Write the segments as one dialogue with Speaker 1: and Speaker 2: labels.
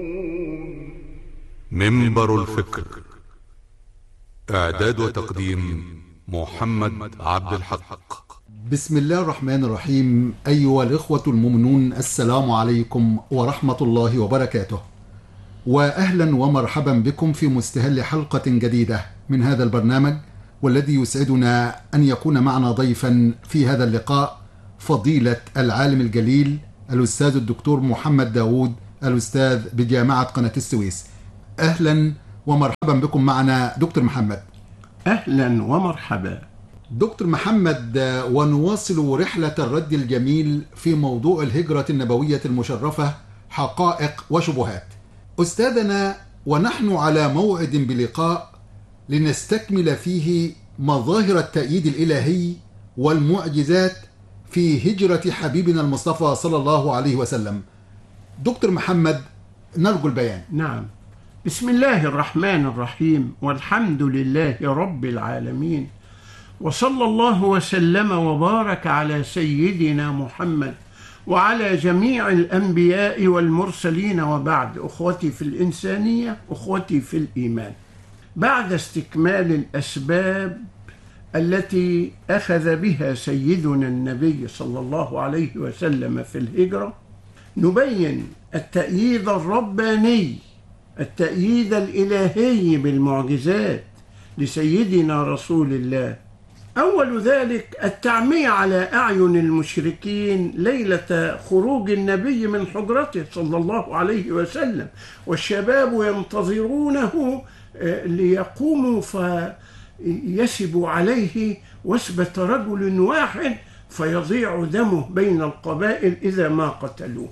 Speaker 1: منبر الفكر. إعداد وتقديم محمد عبد الحق.
Speaker 2: بسم الله الرحمن الرحيم. أيها الإخوة المؤمنون، السلام عليكم ورحمة الله وبركاته، وأهلا ومرحبا بكم في مستهل حلقة جديدة من هذا البرنامج، والذي يسعدنا أن يكون معنا ضيفا في هذا اللقاء فضيلة العالم الجليل الأستاذ الدكتور محمد داود، الأستاذ بجامعة قناة السويس. أهلا ومرحبا بكم معنا دكتور محمد.
Speaker 3: أهلا ومرحبا
Speaker 2: دكتور محمد، ونواصل رحلة الرد الجميل في موضوع الهجرة النبوية المشرفة، حقائق وشبهات. أستاذنا، ونحن على موعد بلقاء لنستكمل فيه مظاهر التأييد الإلهي والمعجزات في هجرة حبيبنا المصطفى صلى الله عليه وسلم. دكتور محمد، نرجو البيان.
Speaker 3: نعم. بسم الله الرحمن الرحيم، والحمد لله رب العالمين، وصلى الله وسلم وبارك على سيدنا محمد وعلى جميع الأنبياء والمرسلين، وبعد. أخوتي في الإنسانية، أخوتي في الإيمان، بعد استكمال الأسباب التي أخذ بها سيدنا النبي صلى الله عليه وسلم في الهجرة، نبين التأييد الرباني، التأييد الإلهي بالمعجزات لسيدنا رسول الله. أول ذلك التعمية على أعين المشركين ليلة خروج النبي من حجرته صلى الله عليه وسلم، والشباب ينتظرونه ليقوموا فيسبوا عليه وسبة رجل واحد فيضيع دمه بين القبائل إذا ما قتلوه.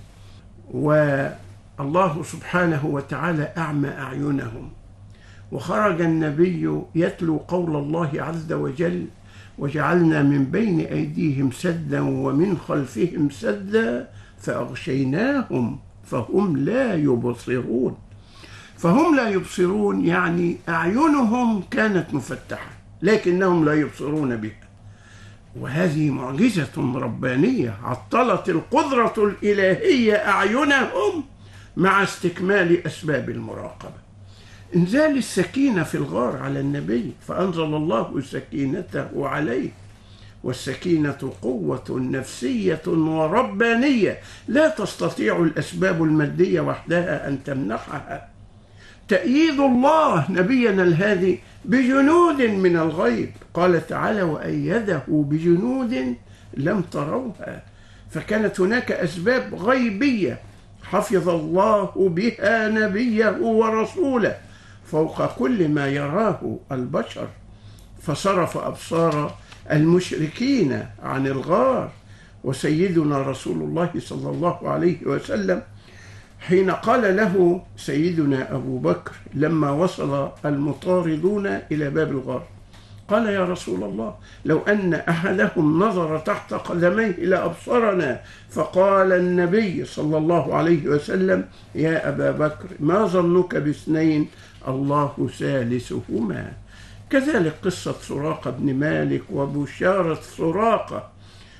Speaker 3: والله سبحانه وتعالى أعمى أعينهم، وخرج النبي يتلو قول الله عز وجل: وجعلنا من بين أيديهم سدا ومن خلفهم سدا فأغشيناهم فهم لا يبصرون. فهم لا يبصرون يعني أعينهم كانت مفتحة لكنهم لا يبصرون بها، وهذه معجزة ربانية عطلت القدرة الإلهية أعينهم مع استكمال أسباب المراقبة. إنزال السكينة في الغار على النبي، فأنزل الله سكينته عليه، والسكينة قوة نفسية وربانية لا تستطيع الأسباب المادية وحدها أن تمنحها. تأييد الله نبينا الهادي بجنود من الغيب، قال تعالى: وأيده بجنود لم تروها. فكانت هناك أسباب غيبية حفظ الله بها نبيه ورسوله فوق كل ما يراه البشر، فصرف أبصار المشركين عن الغار. وسيدنا رسول الله صلى الله عليه وسلم حين قال له سيدنا أبو بكر لما وصل المطاردون إلى باب الغار، قال: يا رسول الله، لو أن أحدهم نظر تحت قدميه لأبصرنا. فقال النبي صلى الله عليه وسلم: يا أبا بكر، ما ظنك باثنين الله ثالثهما. كذلك قصة سراقة بن مالك وبشارة سراقة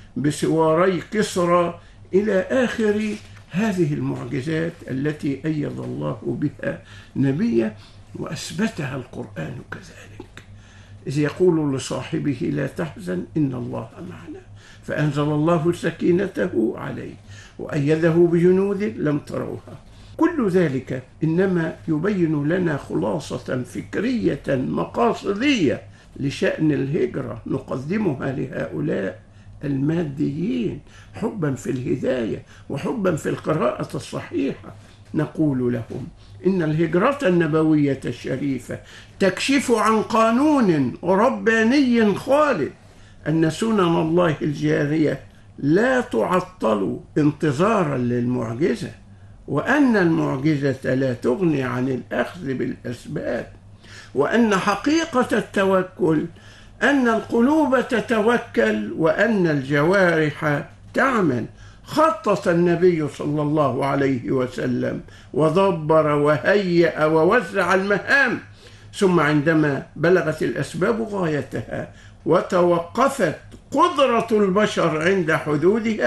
Speaker 3: بسواري كسرى إلى آخر هذه المعجزات التي أيد الله بها نبيه وأثبتها القرآن كذلك، إذ يقول لصاحبه: لا تحزن إن الله معنا. فأنزل الله سكينته عليه وأيده بجنود لم تروها. كل ذلك إنما يبين لنا خلاصة فكرية مقاصدية لشأن الهجرة نقدمها لهؤلاء الماديين حبا في الهداية وحبا في القراءة الصحيحة. نقول لهم إن الهجرة النبوية الشريفة تكشف عن قانون رباني خالد، أن سنن الله الجارية لا تعطل انتظارا للمعجزة، وأن المعجزة لا تغني عن الأخذ بالأسباب، وأن حقيقة التوكل أن القلوب تتوكل وأن الجوارح تعمل. خطط النبي صلى الله عليه وسلم ودبر وهيأ ووزع المهام، ثم عندما بلغت الأسباب غايتها وتوقفت قدرة البشر عند حدودها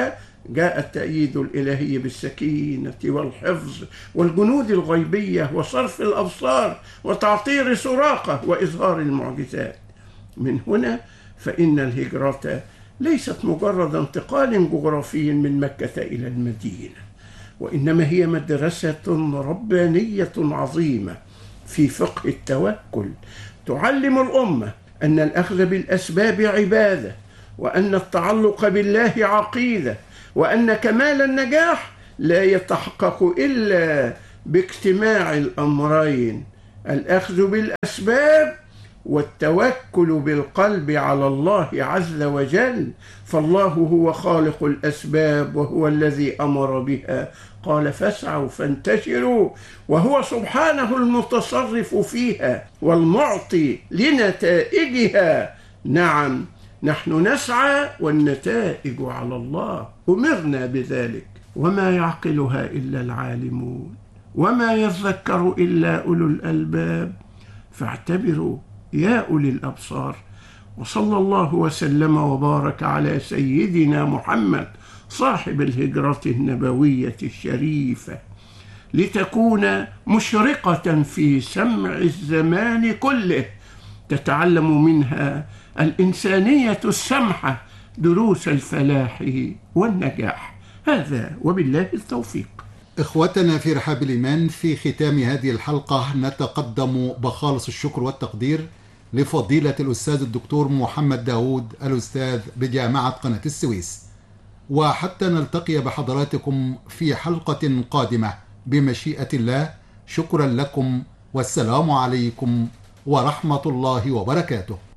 Speaker 3: جاء التأييد الإلهي بالسكينة والحفظ والجنود الغيبية وصرف الأبصار وتعطير سراقة وإظهار المعجزات. من هنا فإن الهجرة ليست مجرد انتقال جغرافي من مكة إلى المدينة، وإنما هي مدرسة ربانية عظيمة في فقه التوكل، تعلم الأمة أن الأخذ بالأسباب عبادة، وأن التعلق بالله عقيدة، وأن كمال النجاح لا يتحقق إلا باجتماع الأمرين: الأخذ بالأسباب والتوكل بالقلب على الله عز وجل. فالله هو خالق الأسباب وهو الذي أمر بها، قال: فاسعوا فانتشروا، وهو سبحانه المتصرف فيها والمعطي لنتائجها. نعم، نحن نسعى والنتائج على الله، أمرنا بذلك. وما يعقلها إلا العالمون، وما يذكر إلا أولو الألباب. فاعتبروا يا أولي الأبصار. وصلى الله وسلم وبارك على سيدنا محمد صاحب الهجرة النبوية الشريفة، لتكون مشرقة في سمع الزمان كله، تتعلم منها الإنسانية السمحة دروس الفلاح والنجاح. هذا وبالله التوفيق.
Speaker 2: إخوتنا في رحاب الإيمان، في ختام هذه الحلقة نتقدم بخالص الشكر والتقدير لفضيلة الأستاذ الدكتور محمد داود، الأستاذ بجامعة قناة السويس. وحتى نلتقي بحضراتكم في حلقة قادمة بمشيئة الله، شكرا لكم، والسلام عليكم ورحمة الله وبركاته.